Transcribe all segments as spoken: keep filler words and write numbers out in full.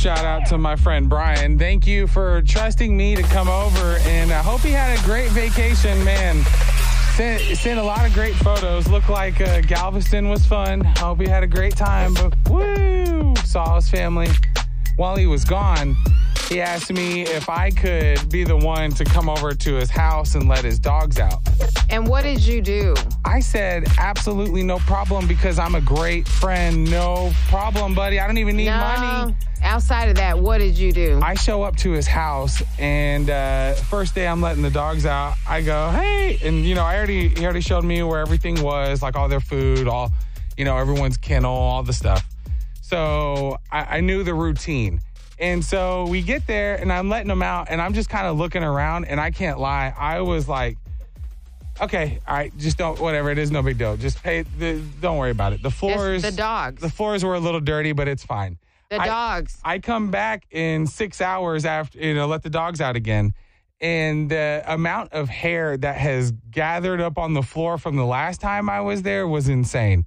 shout out to my friend Brian. Thank you for trusting me to come over, and I hope he had a great vacation, man. Sent, sent a lot of great photos. Looked like uh, Galveston was fun. Hope he had a great time. But woo! Saw his family. While he was gone, he asked me if I could be the one to come over to his house and let his dogs out. And what did you do? I said, absolutely no problem, because I'm a great friend. No problem, buddy. I don't even need no. money. Outside of that, what did you do? I show up to his house, and uh, first day I'm letting the dogs out. I go, hey, and you know, I already he already showed me where everything was, like all their food, all, you know, everyone's kennel, all the stuff. So I, I knew the routine. And so we get there, and I'm letting them out, and I'm just kind of looking around, and I can't lie. I was like, okay, all right, just don't, whatever, it is no big deal. Just pay, the, don't worry about it. The floors. It's the dogs. The floors were a little dirty, but it's fine. The I, dogs. I come back in six hours after, you know, let the dogs out again. And the amount of hair that has gathered up on the floor from the last time I was there was insane.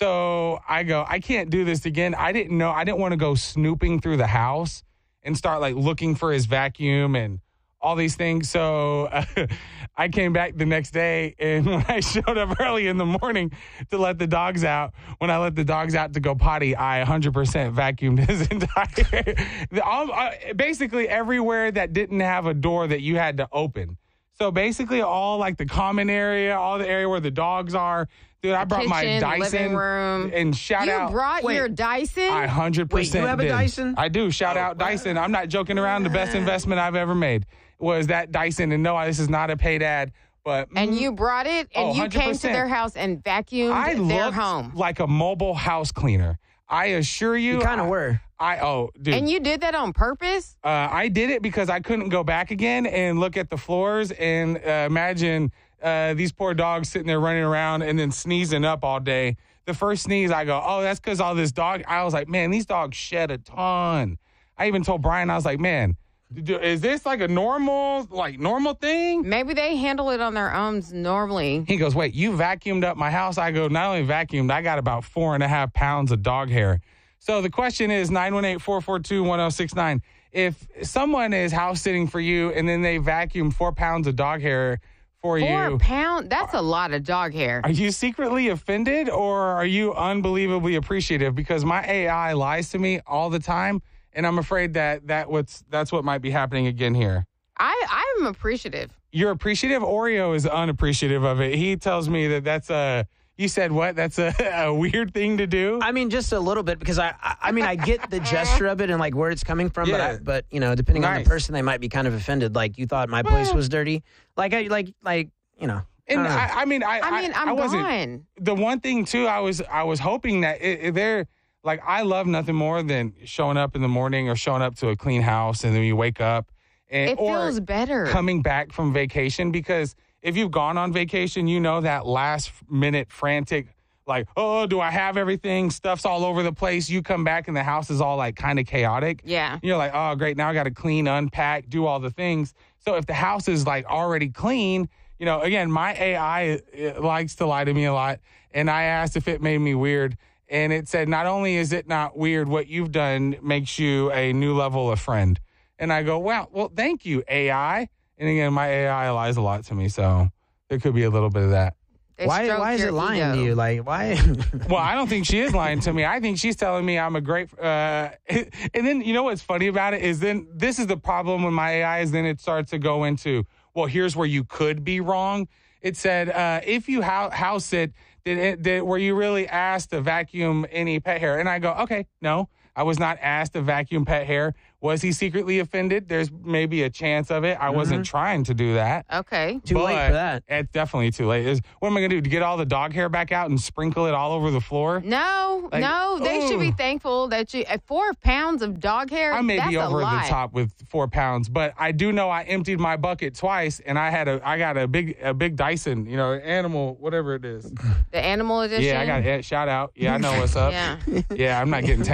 So I go, I can't do this again. I didn't know, I didn't want to go snooping through the house and start like looking for his vacuum and all these things. So uh, I came back the next day, and when I showed up early in the morning to let the dogs out, when I let the dogs out to go potty, I one hundred percent vacuumed his entire, the, all, uh, basically everywhere that didn't have a door that you had to open. So basically all like the common area, all the area where the dogs are. Dude, I the brought kitchen, my Dyson. Living room. And shout you out. You brought Wait, your Dyson? I one hundred percent Wait, you have a did. Dyson? I do. Shout oh, out wow. Dyson. I'm not joking around. The best investment I've ever made was that Dyson. And no, this is not a paid ad. But, and you brought it, and oh, you came to their house and vacuumed I their looked home. like a mobile house cleaner. I assure you. You kind of were. I oh, dude. And you did that on purpose? Uh, I did it because I couldn't go back again and look at the floors and uh, imagine uh, these poor dogs sitting there running around and then sneezing up all day. The first sneeze, I go, oh, that's because all this dog. I was like, man, these dogs shed a ton. I even told Brian, I was like, man, is this like a normal, like normal thing? Maybe they handle it on their own normally. He goes, wait, you vacuumed up my house? I go, not only vacuumed, I got about four and a half pounds of dog hair. So the question is nine one eight, four four two, one oh six nine. If someone is house sitting for you and then they vacuum four pounds of dog hair for you. Four pounds? That's a lot of dog hair. Are you secretly offended, or are you unbelievably appreciative? Because my A I lies to me all the time, and I'm afraid that, that what's, that's what might be happening again here. I, I'm appreciative. You're appreciative? Oreo is unappreciative of it. He tells me that that's a... You said what? That's a, a weird thing to do? I mean, just a little bit, because I, I, I mean, I get the gesture of it and like where it's coming from, Yeah. but, I, but you know, depending on Nice. the person, they might be kind of offended. Like you thought my place was dirty, like I, like, like you know. And I, don't know. I, I mean, I, I mean, I'm I wasn't, gone. The one thing too, I was, I was hoping that it, it, they're like, I love nothing more than showing up in the morning or showing up to a clean house, and then you wake up and It or feels better. coming back from vacation, because if you've gone on vacation, you know that last minute frantic. Like, oh, do I have everything? Stuff's all over the place. You come back and the house is all like kind of chaotic. Yeah. You're like, oh, great. Now I got to clean, unpack, do all the things. So if the house is like already clean, you know, again, my A I it likes to lie to me a lot. And I asked if it made me weird. And it said, not only is it not weird, what you've done makes you a new level of friend. And I go, well, well, thank you, A I. And again, my A I lies a lot to me. So there could be a little bit of that. They Why, stroke why is your it lying ego. to you? Like, why? Well, I don't think she is lying to me. I think she's telling me I'm a great. Uh, and then you know what's funny about it is then this is the problem with my A I is then it starts to go into, well, here's where you could be wrong. It said uh, if you ho- house sit, did it did were you really asked to vacuum any pet hair? And I go, okay, no, I was not asked to vacuum pet hair. Was he secretly offended? There's maybe a chance of it. I mm-hmm. wasn't trying to do that. Okay. Too but late for that. It's definitely too late. Is what am I going to do? To get all the dog hair back out and sprinkle it all over the floor? No, Like, no. They should be ooh. thankful that you, at four pounds of dog hair, I may that's be over a the lot. top with four pounds, but I do know I emptied my bucket twice, and I had a, I got a big, a big Dyson, you know, animal, whatever it is. The animal edition? Yeah, I got it. Shout out. Yeah, I know what's up. Yeah. Yeah, I'm not getting